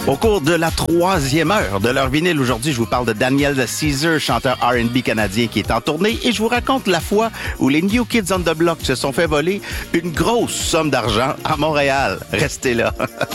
Au cours de la 3e heure de leur vinyle, aujourd'hui, je vous parle de Daniel Caesar, chanteur R&B canadien qui est en tournée, et je vous raconte la fois où les New Kids on the Block se sont fait voler une grosse somme d'argent à Montréal. Restez là.